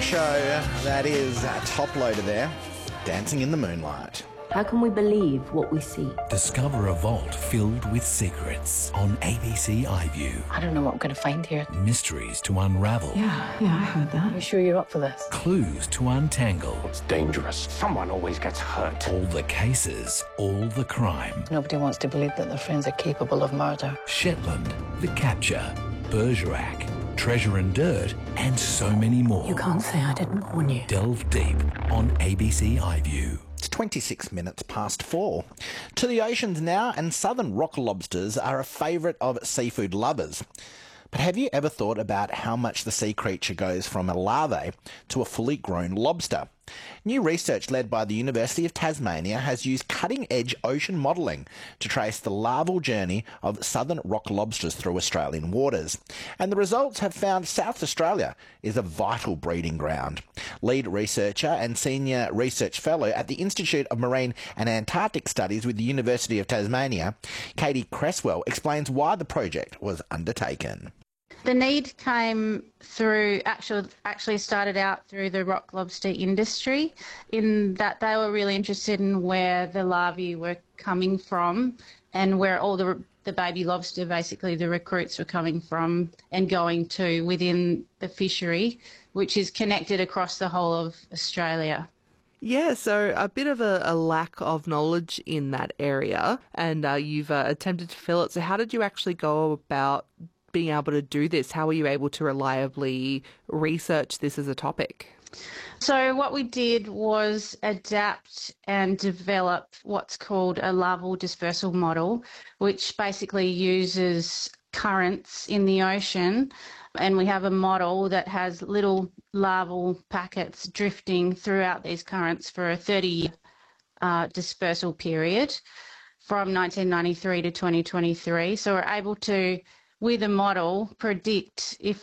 show. That is Top Loader there, Dancing in the Moonlight. How can we believe what we see? Discover a vault filled with secrets on ABC iView. I don't know what I'm going to find here. Mysteries to unravel. Yeah, I heard that. You sure you're up for this? Clues to untangle. It's dangerous. Someone always gets hurt. All the cases, all the crime. Nobody wants to believe that their friends are capable of murder. Shetland, The Capture, Bergerac, Treasure and Dirt, and so many more. You can't say I didn't warn you. Delve deep on ABC iView. It's 26 minutes past 4. To the oceans now, and southern rock lobsters are a favourite of seafood lovers. But have you ever thought about how much the sea creature goes from a larvae to a fully grown lobster? New research led by the University of Tasmania has used cutting-edge ocean modelling to trace the larval journey of southern rock lobsters through Australian waters. And the results have found South Australia is a vital breeding ground. Lead researcher and senior research fellow at the Institute of Marine and Antarctic Studies with the University of Tasmania, Katie Cresswell, explains why the project was undertaken. The need came through, actually started out through the rock lobster industry, in that they were really interested in where the larvae were coming from and where all the baby lobster, basically the recruits, were coming from and going to within the fishery, which is connected across the whole of Australia. Yeah, so a bit of a lack of knowledge in that area, and you've attempted to fill it. So how did you actually go about being able to do this? How were you able to reliably research this as a topic? So what we did was adapt and develop what's called a larval dispersal model, which basically uses currents in the ocean, and we have a model that has little larval packets drifting throughout these currents for a 30-year dispersal period from 1993 to 2023. So we're able to, with a model, predict if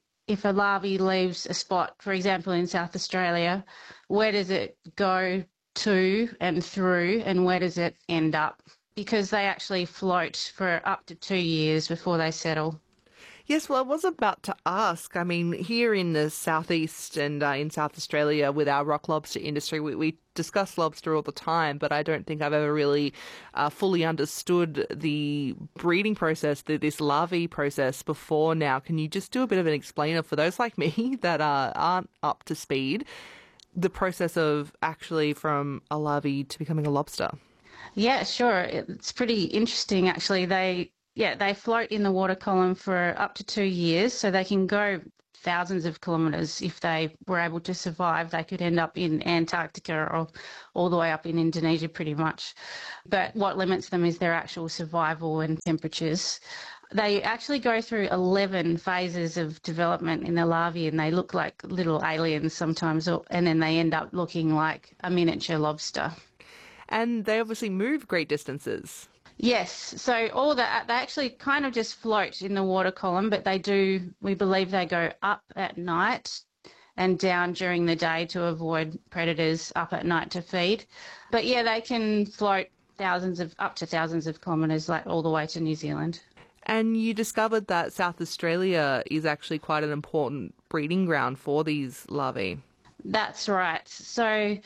a larvae leaves a spot, for example, in South Australia, where does it go to and through, and where does it end up? Because they actually float for up to 2 years before they settle. Yes, well, I was about to ask. I mean, here in the southeast and in South Australia with our rock lobster industry, we discuss lobster all the time, but I don't think I've ever really fully understood the breeding process, this larvae process before now. Can you just do a bit of an explainer for those like me that aren't up to speed, the process of actually from a larvae to becoming a lobster? Yeah, sure. It's pretty interesting, actually. They float in the water column for up to 2 years, so they can go thousands of kilometres. If they were able to survive, they could end up in Antarctica or all the way up in Indonesia pretty much. But what limits them is their actual survival and temperatures. They actually go through 11 phases of development in the larvae, and they look like little aliens sometimes, and then they end up looking like a miniature lobster. And they obviously move great distances. Yes, so all that, they actually kind of just float in the water column, but we believe they go up at night and down during the day to avoid predators up at night to feed. But yeah, they can float up to thousands of kilometres, like all the way to New Zealand. And you discovered that South Australia is actually quite an important breeding ground for these larvae. That's right. So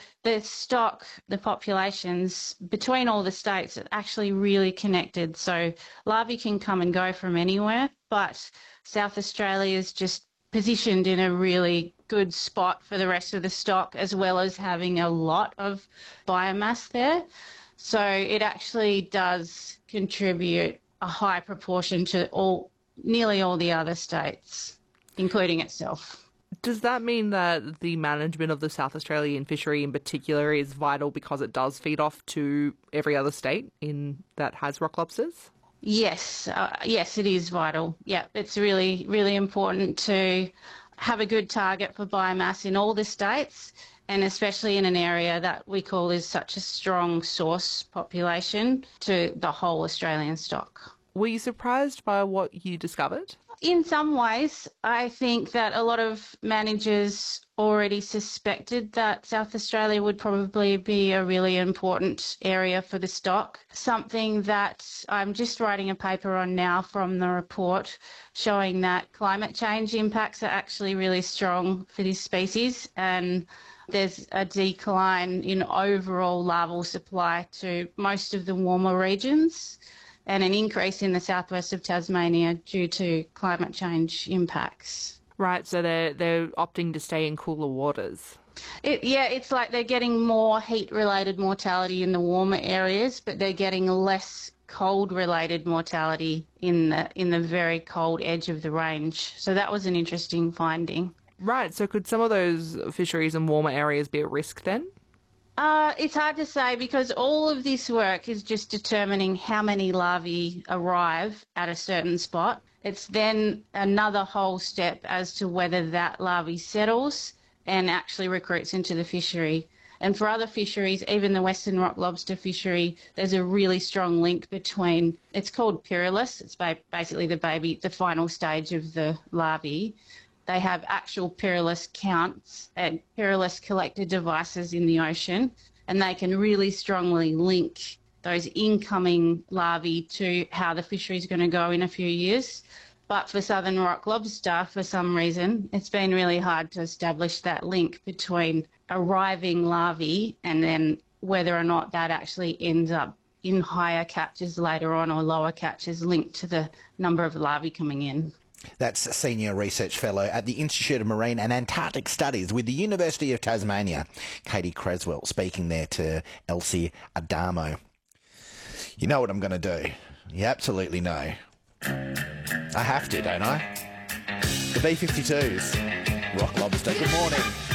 the populations between all the states are actually really connected. So larvae can come and go from anywhere, but South Australia is just positioned in a really good spot for the rest of the stock, as well as having a lot of biomass there. So it actually does contribute a high proportion to nearly all the other states, including itself. Does that mean that the management of the South Australian fishery in particular is vital because it does feed off to every other state that has rock lobsters? Yes, it is vital. Yeah, it's really, really important to have a good target for biomass in all the states, and especially in an area that we call is such a strong source population to the whole Australian stock. Were you surprised by what you discovered? In some ways, I think that a lot of managers already suspected that South Australia would probably be a really important area for the stock. Something that I'm just writing a paper on now from the report showing that climate change impacts are actually really strong for this species, and there's a decline in overall larval supply to most of the warmer regions and an increase in the southwest of Tasmania due to climate change impacts. Right, so they're opting to stay in cooler waters. It's like they're getting more heat-related mortality in the warmer areas, but they're getting less cold-related mortality in the very cold edge of the range. So that was an interesting finding. Right, so could some of those fisheries in warmer areas be at risk then? It's hard to say because all of this work is just determining how many larvae arrive at a certain spot. It's then another whole step as to whether that larvae settles and actually recruits into the fishery. And for other fisheries, even the Western rock lobster fishery, there's a really strong link between, it's called pyrrhus, it's basically the final stage of the larvae. They have actual pyrrhus counts and pyrrhus collector devices in the ocean, and they can really strongly link those incoming larvae to how the fishery is going to go in a few years. But for southern rock lobster, for some reason, it's been really hard to establish that link between arriving larvae and then whether or not that actually ends up in higher catches later on or lower catches linked to the number of larvae coming in. That's Senior Research Fellow at the Institute of Marine and Antarctic Studies with the University of Tasmania, Katie Creswell, speaking there to Elsie Adamo. You know what I'm going to do? You absolutely know. I have to, don't I? The B-52s, rock lobster. Good morning.